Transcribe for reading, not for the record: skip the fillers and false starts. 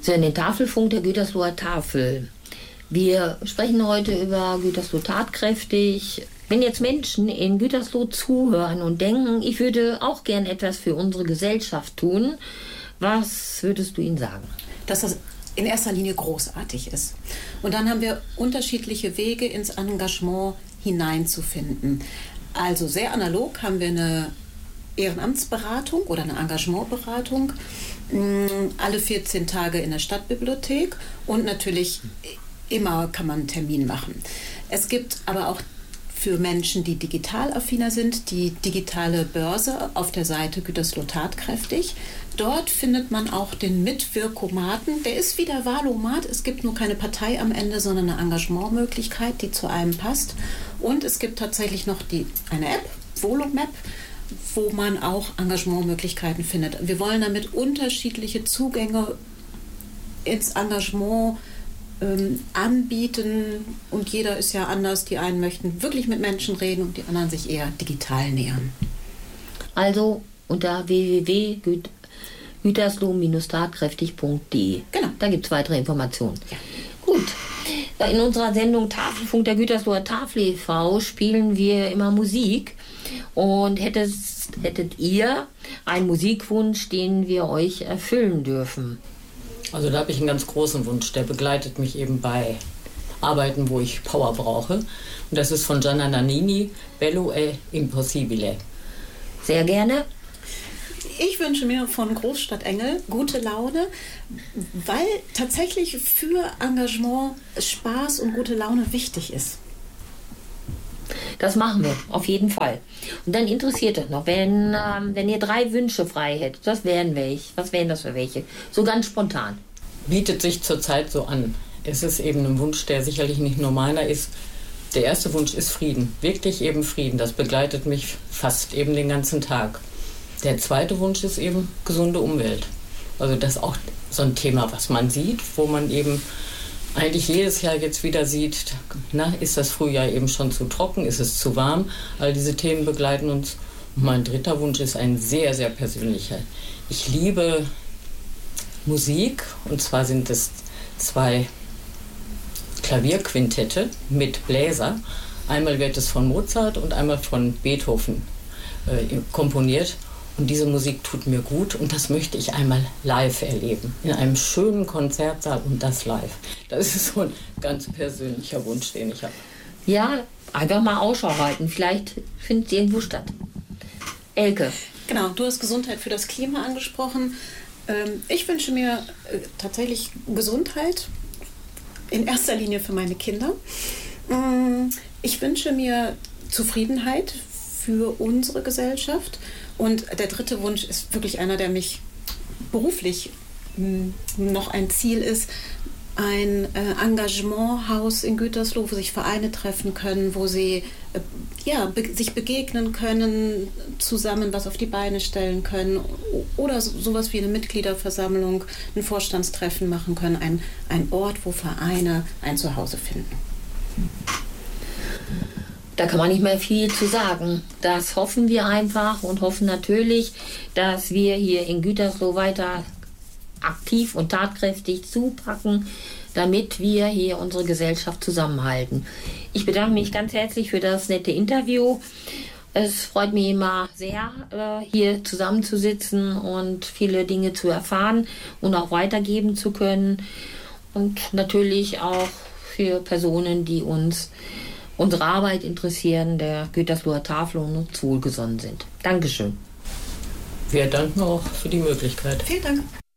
Sie hören den Tafelfunk der Gütersloher Tafel. Wir sprechen heute über Gütersloh tatkräftig. Wenn jetzt Menschen in Gütersloh zuhören und denken, ich würde auch gern etwas für unsere Gesellschaft tun, was würdest du ihnen sagen? Dass das in erster Linie großartig ist. Und dann haben wir unterschiedliche Wege ins Engagement hineinzufinden. Also sehr analog haben wir eine Ehrenamtsberatung oder eine Engagementberatung, alle 14 Tage in der Stadtbibliothek und natürlich immer kann man einen Termin machen. Es gibt aber auch für Menschen, die digital affiner sind, die digitale Börse auf der Seite Gütersloh tatkräftig. Dort findet man auch den Mitwirkomaten. Der ist wie der Wahlomat. Es gibt nur keine Partei am Ende, sondern eine Engagementmöglichkeit, die zu einem passt. Und es gibt tatsächlich noch eine App, Volomap, wo man auch Engagementmöglichkeiten findet. Wir wollen damit unterschiedliche Zugänge ins Engagement anbieten und jeder ist ja anders. Die einen möchten wirklich mit Menschen reden und die anderen sich eher digital nähern. Also unter www.gütersloh-tatkräftig.de. Genau. Da gibt es weitere Informationen. Ja. Gut. In unserer Sendung Tafelfunk der Gütersloher Tafel e.V. spielen wir immer Musik. Und hättet ihr einen Musikwunsch, den wir euch erfüllen dürfen? Also da habe ich einen ganz großen Wunsch, der begleitet mich eben bei Arbeiten, wo ich Power brauche. Und das ist von Gianna Nannini, Bello è impossibile. Sehr gerne. Ich wünsche mir von Großstadt Engel gute Laune, weil tatsächlich für Engagement Spaß und gute Laune wichtig ist. Das machen wir, auf jeden Fall. Und dann interessiert es noch, wenn ihr 3 Wünsche frei hättet, was wären das für welche? So ganz spontan. Bietet sich zurzeit so an. Es ist eben ein Wunsch, der sicherlich nicht nur meiner ist. Der erste Wunsch ist Frieden, wirklich eben Frieden. Das begleitet mich fast eben den ganzen Tag. Der zweite Wunsch ist eben gesunde Umwelt. Also das ist auch so ein Thema, was man sieht, wo man eben eigentlich jedes Jahr jetzt wieder sieht, ist das Frühjahr eben schon zu trocken, ist es zu warm? All diese Themen begleiten uns. Und mein dritter Wunsch ist ein sehr, sehr persönlicher. Ich liebe Musik und zwar sind es 2 Klavierquintette mit Bläser. Einmal wird es von Mozart und einmal von Beethoven komponiert. Und diese Musik tut mir gut und das möchte ich einmal live erleben. In einem schönen Konzertsaal und das live. Das ist so ein ganz persönlicher Wunsch, den ich habe. Ja, einfach mal Ausschau halten. Vielleicht findet es irgendwo statt. Elke. Genau, du hast Gesundheit für das Klima angesprochen. Ich wünsche mir tatsächlich Gesundheit, in erster Linie für meine Kinder. Ich wünsche mir Zufriedenheit für unsere Gesellschaft. Und der dritte Wunsch ist wirklich einer, der mich beruflich noch ein Ziel ist. Ein Engagementhaus in Gütersloh, wo sich Vereine treffen können, wo sie sich begegnen können, zusammen was auf die Beine stellen können oder sowas wie eine Mitgliederversammlung, ein Vorstandstreffen machen können. Ein Ort, wo Vereine ein Zuhause finden. Da kann man nicht mehr viel zu sagen. Das hoffen wir einfach und hoffen natürlich, dass wir hier in Gütersloh weiter aktiv und tatkräftig zupacken, damit wir hier unsere Gesellschaft zusammenhalten. Ich bedanke mich ganz herzlich für das nette Interview. Es freut mich immer sehr, hier zusammenzusitzen und viele Dinge zu erfahren und auch weitergeben zu können. Und natürlich auch für Personen, die unsere Arbeit interessieren, der Gütersloher Tafel und uns wohlgesonnen sind. Dankeschön. Wir danken auch für die Möglichkeit. Vielen Dank.